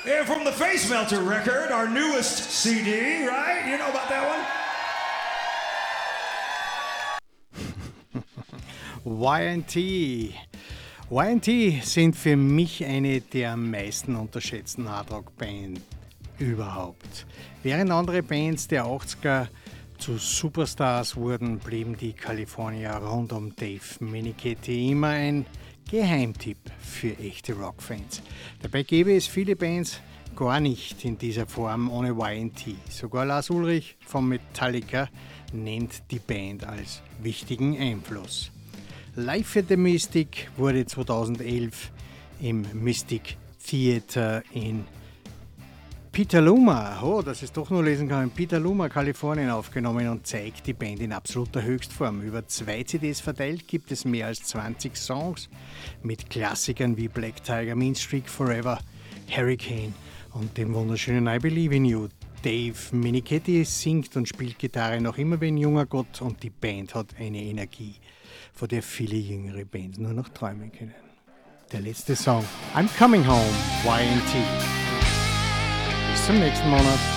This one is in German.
Yeah, from the Face Melter record, our newest CD, right? You know about that one? Y&T. Y&T sind für mich eine der am meisten unterschätzten Hardrock-Bands überhaupt. Während andere Bands der 80er zu Superstars wurden, blieben die Kalifornier rund um Dave Meniketti immer ein Geheimtipp für echte Rockfans. Dabei gäbe es viele Bands gar nicht in dieser Form ohne Y&T. Sogar Lars Ulrich von Metallica nennt die Band als wichtigen Einfluss. Live at the Mystic wurde 2011 im Mystic Theater in Petaluma, dass ich es doch nur lesen kann, in Petaluma, Kalifornien aufgenommen und zeigt die Band in absoluter Höchstform. Über 2 CDs verteilt gibt es mehr als 20 Songs mit Klassikern wie Black Tiger, Mean Streak Forever, Hurricane und dem wunderschönen I Believe in You. Dave Meniketti singt und spielt Gitarre noch immer wie ein junger Gott und die Band hat eine Energie, vor der viele jüngere Bands nur noch träumen können. Der letzte Song, I'm Coming Home, Y&T. Bis zum nächsten Monat.